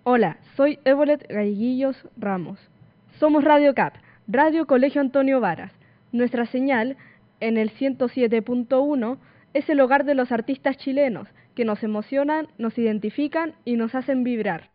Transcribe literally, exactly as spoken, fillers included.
Hola, soy Evolet Gaiguillos Ramos. Somos Radio C A P, Radio Colegio Antonio Varas. Nuestra señal, en el ciento siete punto uno, es el hogar de los artistas chilenos, que nos emocionan, nos identifican y nos hacen vibrar.